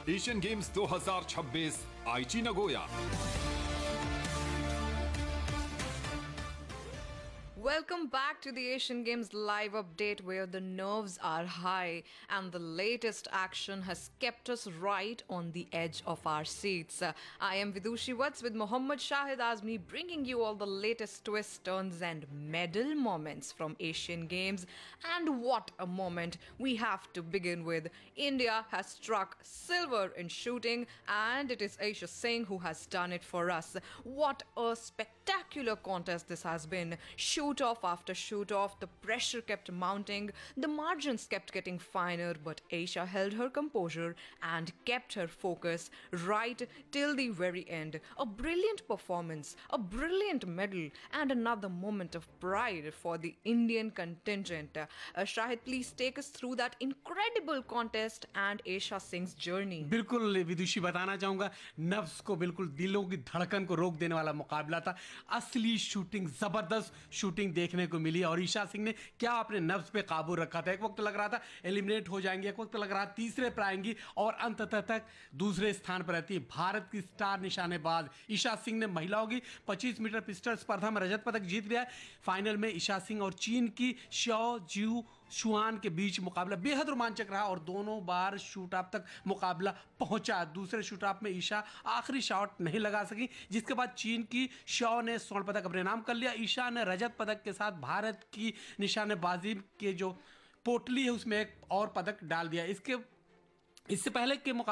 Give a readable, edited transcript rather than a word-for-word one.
Asian games 2026 आईची Nagoya. Welcome back to the Asian Games live update where the nerves are high and the latest action has kept us right on the edge of our seats. I am Vidushi Watts with Mohammad Shahid Azmi bringing you all the latest twists, turns and medal moments from Asian Games. And what a moment we have to begin with. India has struck silver in shooting and it is Aisha Singh who has done it for us. What a spectacular contest this has been. Shoot off after shoot off, the pressure kept mounting, the margins kept getting finer, but Aisha held her composure and kept her focus right till the very end. A brilliant performance, a brilliant medal, and another moment of pride for the Indian contingent. Shahid, please take us through that incredible contest and Aisha Singh's journey. बिल्कुल विदुषी बताना चाहूंगा, नफ्स को बिल्कुल दिलों की धड़कन को रोक देने वाला मुकाबला था। असली शूटिंग, जबरदस्त शूटिंग देखने को मिली और ईशा सिंह ने क्या अपने नफ्स पे काबू रखा था। एक वक्त लग रहा था एलिमिनेट हो जाएंगे, एक वक्त लग रहा तीसरे पर आएंगी और अंततः तक दूसरे स्थान पर रहती है। भारत की स्टार निशानेबाज ईशा सिंह ने महिलाओं की 25 मीटर पिस्टल स्पर्धा में रजत पदक जीत लिया। फाइनल में ईशा सिंह और चीन की श्यो ज्यू शुआन के बीच मुकाबला बेहद रोमांचक रहा और दोनों बार शूटआउट तक मुकाबला पहुंचा। दूसरे शूटआउट में ईशा आखिरी शॉट नहीं लगा सकी, जिसके बाद चीन की श्यो ने स्वर्ण पदक अपने नाम कर लिया। ईशा ने रजत पदक के साथ भारत की निशानेबाजी के जो पोटली है उसमें एक और पदक डाल दिया। इससे पहले के मुकाबले